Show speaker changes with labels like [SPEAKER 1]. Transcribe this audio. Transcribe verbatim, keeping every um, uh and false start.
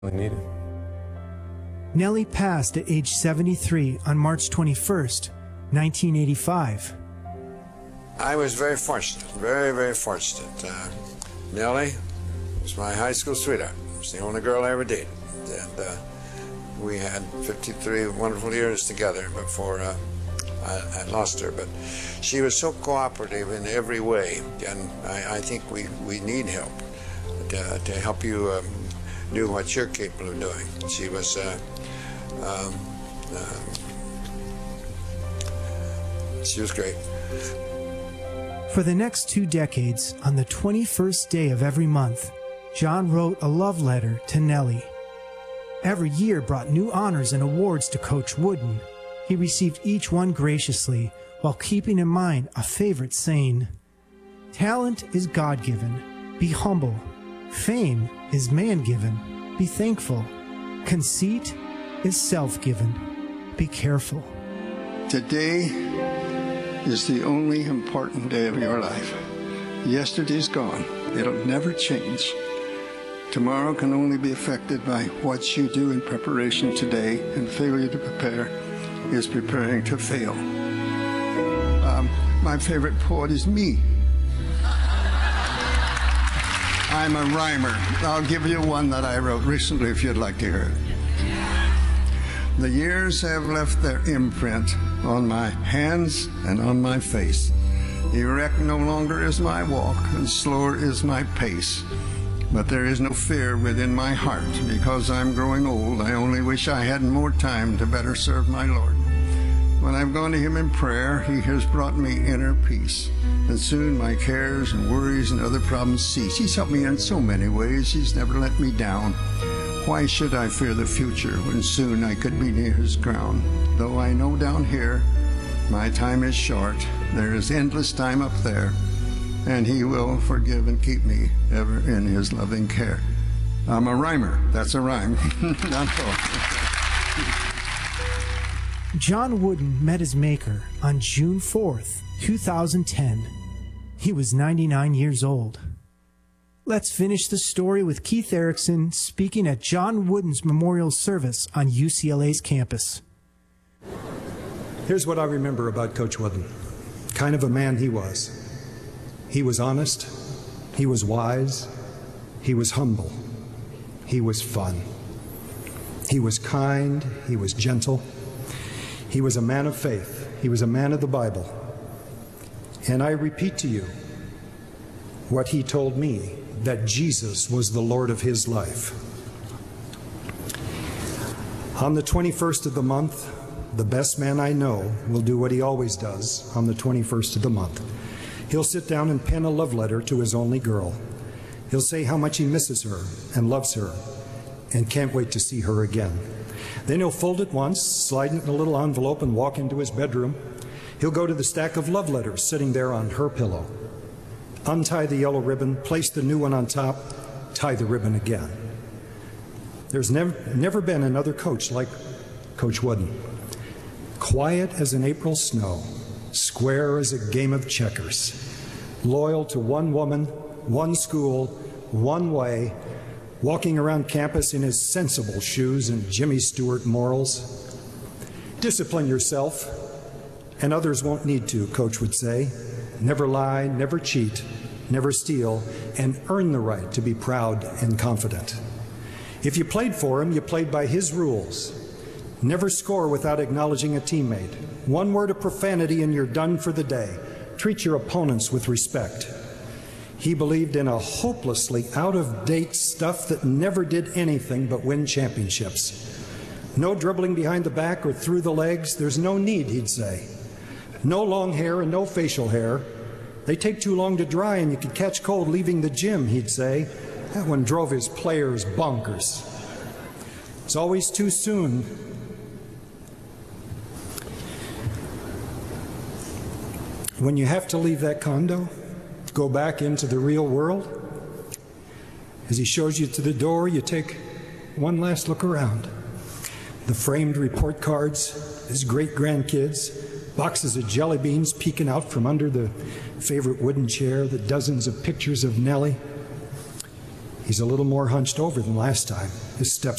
[SPEAKER 1] needed.
[SPEAKER 2] Nellie passed at age seventy-three on March twenty-first, nineteen eighty-five.
[SPEAKER 3] I was very fortunate, very, very fortunate. Uh, Nellie was my high school sweetheart. She was the only girl I ever dated. And uh, we had fifty-three wonderful years together before uh, I, I lost her. But she was so cooperative in every way, and I, I think we, we need help to, to help you um, do what you're capable of doing. She was uh, um, uh, she was great.
[SPEAKER 2] For the next two decades, on the twenty-first day of every month, John wrote a love letter to Nellie. Every year brought new honors and awards to Coach Wooden. He received each one graciously, while keeping in mind a favorite saying: "Talent is God-given. Be humble. Fame is man-given. Be thankful. Conceit is self-given. Be careful."
[SPEAKER 4] Today is the only important day of your life. Yesterday's gone. It'll never change. Tomorrow can only be affected by what you do in preparation today, and failure to prepare is preparing to fail. Um, my favorite poet is me. I'm a rhymer. I'll give you one that I wrote recently if you'd like to hear it. The years have left their imprint on my hands and on my face. Erect no longer is my walk, and slower is my pace. But there is no fear within my heart, because I'm growing old. I only wish I had more time to better serve my Lord. When I've gone to Him in prayer, He has brought me inner peace. And soon my cares and worries and other problems cease. He's helped me in so many ways. He's never let me down. Why should I fear the future when soon I could be near His ground? Though I know down here my time is short, there is endless time up there, and He will forgive and keep me ever in His loving care. I'm a rhymer. That's a rhyme. That's all.
[SPEAKER 2] John Wooden met his maker on June fourth, two thousand ten. He was ninety-nine years old. Let's finish the story with Keith Erickson speaking at John Wooden's memorial service on U C L A's campus.
[SPEAKER 5] Here's what I remember about Coach Wooden. Kind of a man he was. He was honest. He was wise. He was humble. He was fun. He was kind. He was gentle. He was a man of faith. He was a man of the Bible. And I repeat to you what he told me, that Jesus was the Lord of his life. On the twenty-first of the month, the best man I know will do what he always does on the twenty-first of the month. He'll sit down and pen a love letter to his only girl. He'll say how much he misses her and loves her and can't wait to see her again. Then he'll fold it once, slide it in a little envelope, and walk into his bedroom. He'll go to the stack of love letters sitting there on her pillow, untie the yellow ribbon, place the new one on top, tie the ribbon again. There's never, never been another coach like Coach Wooden. Quiet as an April snow, square as a game of checkers, loyal to one woman, one school, one way, walking around campus in his sensible shoes and Jimmy Stewart morals. Discipline yourself, and others won't need to, Coach would say. Never lie, never cheat, never steal, and earn the right to be proud and confident. If you played for him, you played by his rules. Never score without acknowledging a teammate. One word of profanity and you're done for the day. Treat your opponents with respect. He believed in a hopelessly out-of-date stuff that never did anything but win championships. No dribbling behind the back or through the legs. There's no need, he'd say. No long hair and no facial hair. They take too long to dry and you could catch cold leaving the gym, he'd say. That one drove his players bonkers. It's always too soon. When you have to leave that condo, go back into the real world, as he shows you to the door, you take one last look around. The framed report cards, his great-grandkids, boxes of jelly beans peeking out from under the favorite wooden chair, the dozens of pictures of Nellie. He's a little more hunched over than last time. His steps